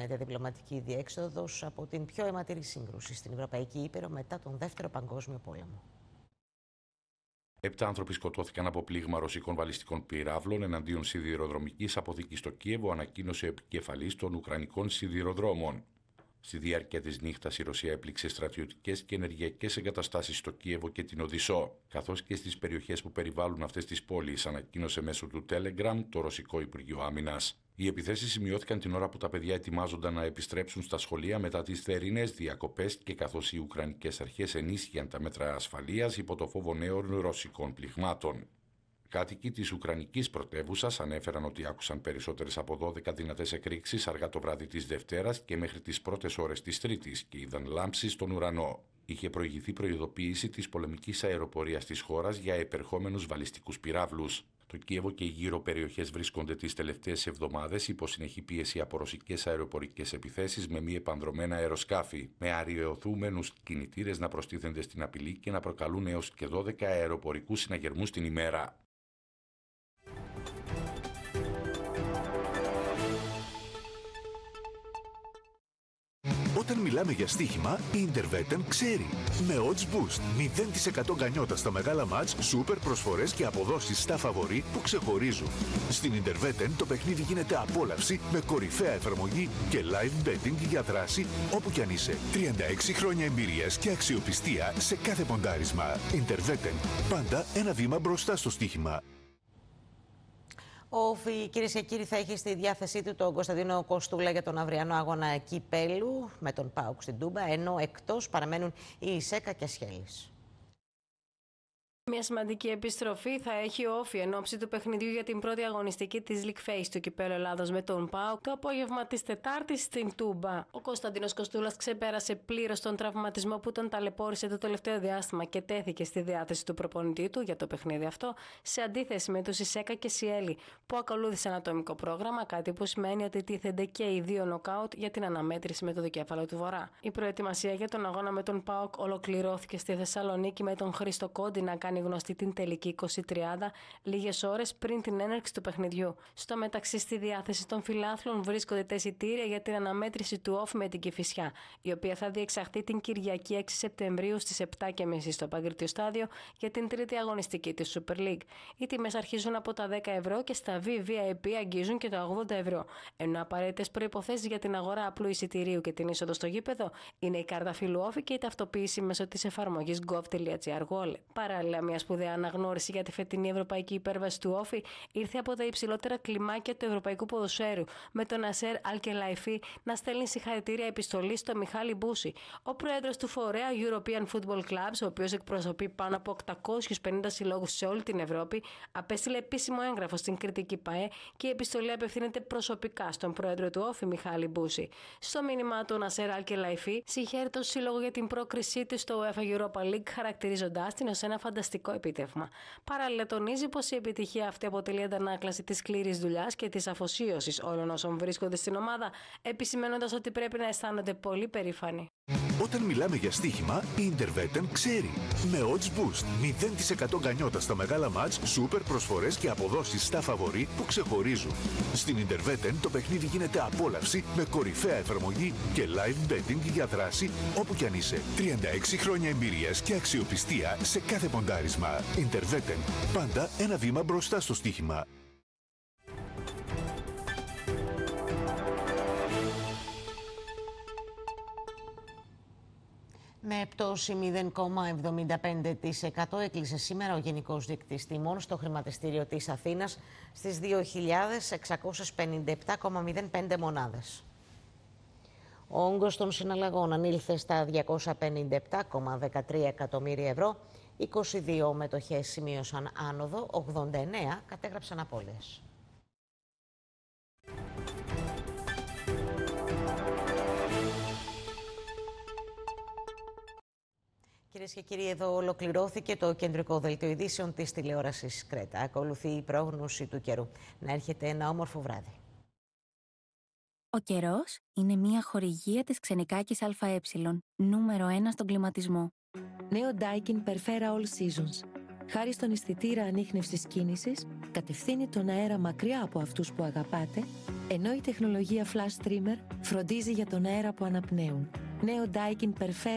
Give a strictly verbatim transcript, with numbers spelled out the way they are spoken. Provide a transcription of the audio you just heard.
φαίνεται διπλωματική διέξοδος από την πιο αιματηρή σύγκρουση στην Ευρωπαϊκή Ήπειρο μετά τον Δεύτερο Παγκόσμιο Πόλεμο. Επτά άνθρωποι σκοτώθηκαν από πλήγμα ρωσικών βαλιστικών πυράβλων εναντίον σιδηροδρομικής αποθήκης στο Κίεβο, ανακοίνωσε ο επικεφαλής των Ουκρανικών σιδηροδρόμων. Στη διάρκεια της νύχτας η Ρωσία έπληξε στρατιωτικές και ενεργειακές εγκαταστάσεις στο Κίεβο και την Οδυσσό, καθώς και στις περιοχές που περιβάλλουν αυτές τις πόλεις, ανακοίνωσε μέσω του Telegram το Ρωσικό Υπουργείο Άμυνας. Οι επιθέσεις σημειώθηκαν την ώρα που τα παιδιά ετοιμάζονταν να επιστρέψουν στα σχολεία μετά τις θερινές διακοπές και καθώς οι Ουκρανικές αρχές ενίσχυαν τα μέτρα ασφαλείας υπό το φόβο νέων ρωσικών πληγμάτων. Κάτοικοι της Ουκρανικής πρωτεύουσας ανέφεραν ότι άκουσαν περισσότερες από δώδεκα δυνατές εκρήξεις αργά το βράδυ της Δευτέρας και μέχρι τις πρώτες ώρες της Τρίτης και είδαν λάμψεις στον ουρανό. Είχε προηγηθεί προειδοποίηση της πολεμικής αεροπορίας της χώρας για επερχόμενους βαλιστικούς πυράβλους. Το Κίεβο και οι γύρω περιοχές βρίσκονται τις τελευταίες εβδομάδες υπό συνεχή πίεση από ρωσικές αεροπορικές επιθέσεις με μη επανδρομένα αεροσκάφη, με αραιωθούμενους κινητήρες να προστίθενται στην απειλή και να προκαλούν έως και δώδεκα αεροπορικούς συναγερμούς την ημέρα. Όταν μιλάμε για στοίχημα, η Intervetem ξέρει. Με Odds Boost, μηδέν τοις εκατό γκανιότα στα μεγάλα μάτς, σούπερ προσφορές και αποδόσεις στα φαβορί που ξεχωρίζουν. Στην Intervetem το παιχνίδι γίνεται απόλαυση με κορυφαία εφαρμογή και live betting για δράση όπου κι αν είσαι. τριάντα έξι χρόνια εμπειρίας και αξιοπιστία σε κάθε ποντάρισμα. Intervetem, πάντα ένα βήμα μπροστά στο στοίχημα. Ο Όφη, κυρίες και κύριοι, θα έχει στη διάθεσή του τον Κωνσταντίνο Κοστούλα για τον αυριανό αγώνα κυπέλου με τον ΠΑΟΚ στην Τούμπα, ενώ εκτός παραμένουν η Ισέκα και Σχέλης. Μια σημαντική επιστροφή θα έχει ο Όφη εν ώψη του παιχνιδιού για την πρώτη αγωνιστική της League Phase του Κυπέλλου Ελλάδος με τον ΠΑΟΚ το απόγευμα της Τετάρτης στην Τούμπα. Ο Κωνσταντίνος Κοστούλας ξεπέρασε πλήρως τον τραυματισμό που τον ταλαιπώρησε το τελευταίο διάστημα και τέθηκε στη διάθεση του προπονητή του για το παιχνίδι αυτό, σε αντίθεση με τους Ισέκα και Σιέλη που ακολούθησαν ατομικό πρόγραμμα, κάτι που σημαίνει ότι τίθενται και οι δύο νοκάουτ για την αναμέτρηση με το δικέφαλο του Βορρά. Η προετοιμασία για τον αγώνα με τον ΠΑΟΚ ολοκληρώθηκε στη Θεσσαλονίκη με τον Χρήστο Κόντι να κάνει γνωστή την τελική είκοσι τριάντα λίγες ώρες πριν την έναρξη του παιχνιδιού. Στο μεταξύ, στη διάθεση των φιλάθλων βρίσκονται τα εισιτήρια για την αναμέτρηση του Όφη με την Κηφισιά, η οποία θα διεξαχθεί την Κυριακή έξι Σεπτεμβρίου στις επτά και μισή στο Παγκρίτιο Στάδιο για την τρίτη αγωνιστική της Super League. Οι τιμές αρχίζουν από τα δέκα ευρώ και στα βι βι άι πι αγγίζουν και τα ογδόντα ευρώ. Ενώ απαραίτητες προϋποθέσεις για την αγορά απλού εισιτηρίου και την είσοδο στο γήπεδο είναι η κάρτα φύλου Όφη και η ταυτοποίηση μέσω της εφαρμογής gov.gr Wallet. Παράλληλα, μια σπουδαία αναγνώριση για τη φετινή ευρωπαϊκή υπέρβαση του Όφη ήρθε από τα υψηλότερα κλιμάκια του ευρωπαϊκού ποδοσφαίρου, με τον Νασέρ Αλκελαϊφή να στέλνει συγχαρητήρια επιστολή στο Μιχάλη Μπούση. Ο πρόεδρος του φορέα European Football Clubs, ο οποίος εκπροσωπεί πάνω από οκτακόσιους πενήντα συλλόγους σε όλη την Ευρώπη, απέστειλε επίσημο έγγραφο στην κριτική ΠΑΕ και η επιστολή απευθύνεται προσωπικά στον πρόεδρο του Όφη, Μιχάλη Μπούση. Στο μήνυμά του, ο Νασέρ Αλκελαϊφή συγχαίρει τον σύλλογο για την πρόκρισή του στο UEFA Europa League, χαρακτηρίζοντάς την ως ένα φανταστικό επίτευγμα. Παράλληλα, τονίζει πως η επιτυχία αυτή αποτελεί αντανάκλαση της σκληρής δουλειάς και της αφοσίωσης όλων όσων βρίσκονται στην ομάδα, επισημαίνοντας ότι πρέπει να αισθάνονται πολύ περήφανοι. Όταν μιλάμε για στοίχημα, η Intervetem ξέρει. Με Odds Boost, μηδέν τοις εκατό γκανιότα στα μεγάλα μάτς, σούπερ προσφορές και αποδόσεις στα φαβορί που ξεχωρίζουν. Στην Intervetem το παιχνίδι γίνεται απόλαυση με κορυφαία εφαρμογή και live betting για δράση όπου κι αν είσαι. τριάντα έξι χρόνια εμπειρίας και αξιοπιστία σε κάθε ποντάρισμα. Intervetem, πάντα ένα βήμα μπροστά στο στοίχημα. Με πτώση μηδέν κόμμα εβδομήντα πέντε τοις εκατό έκλεισε σήμερα ο Γενικός Δείκτης Τιμών στο χρηματιστήριο της Αθήνας στις δύο χιλιάδες εξακόσιες πενήντα επτά κόμμα μηδέν πέντε μονάδες. Ο όγκος των συναλλαγών ανήλθε στα διακόσια πενήντα επτά κόμμα δεκατρία εκατομμύρια ευρώ, είκοσι δύο μετοχές σημείωσαν άνοδο, ογδόντα εννέα κατέγραψαν απώλειες. Κυρίες και κύριοι, εδώ ολοκληρώθηκε το κεντρικό δελτίο ειδήσεων της τηλεόρασης Κρέτα. Ακολουθεί η πρόγνωση του καιρού. Να έρχεται ένα όμορφο βράδυ. Ο καιρός είναι μια χορηγία της Ξενικάκης ΑΕ, νούμερο ένα στον κλιματισμό. Νέο Daikin Perfera All Seasons. Χάρη στον αισθητήρα ανίχνευσης κίνησης, κατευθύνει τον αέρα μακριά από αυτούς που αγαπάτε Ενώ η τεχνολογία Flash Streamer φροντίζει για τον αέρα που αναπνέουν. Νέο Daikin Perfera